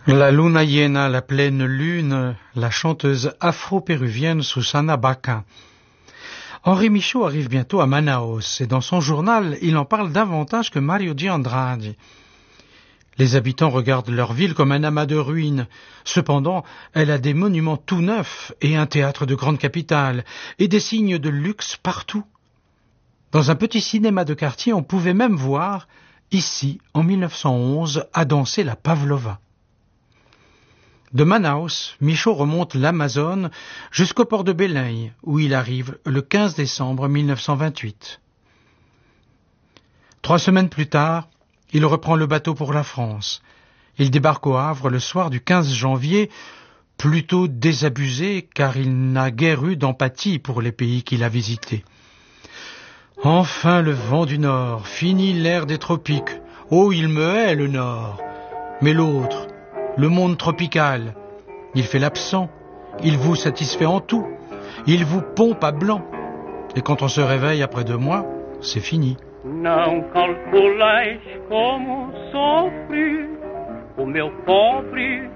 La luna llena, la pleine lune, la chanteuse afro-péruvienne Susana Baca. Henri Michaud arrive bientôt à Manaus et dans son journal, il en parle davantage que Mario de Andrade. Les habitants regardent leur ville comme un amas de ruines. Cependant, elle a des monuments tout neufs et un théâtre de grande capitale et des signes de luxe partout. Dans un petit cinéma de quartier, on pouvait même voir, ici, en 1911, à danser la Pavlova. De Manaus, Michaud remonte l'Amazone jusqu'au port de Belém, où il arrive le 15 décembre 1928. 3 semaines plus tard, il reprend le bateau pour la France. Il débarque au Havre le soir du 15 janvier, plutôt désabusé car il n'a guère eu d'empathie pour les pays qu'il a visités. Enfin le vent du Nord, fini l'air des tropiques. Oh, il me hait le Nord. Mais l'autre, le monde tropical, il fait l'absent, il vous satisfait en tout, il vous pompe à blanc. Et quand on se réveille après 2 mois, c'est fini. Não calculeis como sofri o meu pobre